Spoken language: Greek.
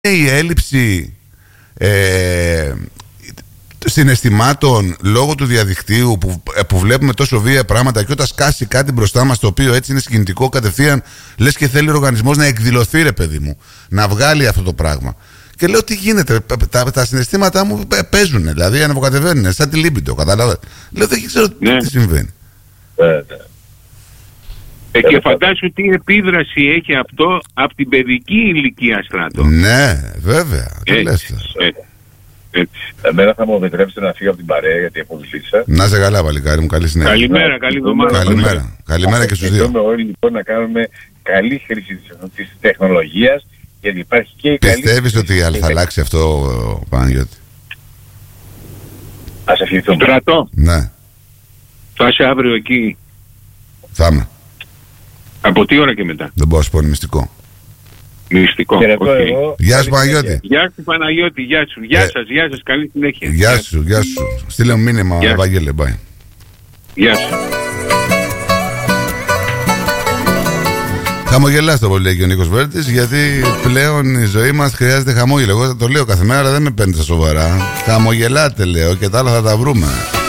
η έλλειψη συναισθημάτων λόγω του διαδικτύου που βλέπουμε τόσο βία πράγματα, και όταν σκάσει κάτι μπροστά μας το οποίο έτσι είναι συγκινητικό, κατευθείαν λες και θέλει ο οργανισμός να εκδηλωθεί, ρε παιδί μου, να βγάλει αυτό το πράγμα. Και λέω, τι γίνεται, τα συναισθήματά μου παίζουν, δηλαδή ανεβοκατεβαίνουν, σαν τη λίμπιντο, καταλάβατε. Λέω, δεν ξέρω τι συμβαίνει. Και φαντάσου τι επίδραση έχει αυτό από την παιδική ηλικία, Στράτο. Ναι, βέβαια. Εμένα θα μου επιτρέψετε να φύγω από την παρέα, γιατί απολυθήσα. Να είσαι καλά, παλικάρι μου, καλή συνέχεια. Καλημέρα, καλή εβδομάδα. Καλημέρα και στους δύο. Θέλουμε όλοι λοιπόν να κάνουμε καλή χρήση της τεχνολογίας, γιατί υπάρχει και η καλή. Πιστεύεις ότι θα αλλάξει αυτό, Παναγιώτη? Ας ευχηθούμε. Στρατό. Ναι. Θα είσαι αύριο εκεί? Θα είμαι. Από τι ώρα και μετά? Δεν μπορώ να σου πω, είναι μυστικό. Μυστικό. Γεια σου, Παναγιώτη. Γεια σου, Παναγιώτη. Γεια σου. Γεια σας. Καλή συνέχεια. Γεια σου. Στείλε μου μήνυμα, Βαγγέλε. Bye. Γεια σου. Χαμογελάς το πολύ, λέει ο Νίκος Βέρτης, γιατί πλέον η ζωή μας χρειάζεται χαμόγελο. Εγώ το λέω κάθε μέρα, δεν με παίρνετε σοβαρά. Χαμογελάτε, λέω, και τα άλλα θα τα βρούμε.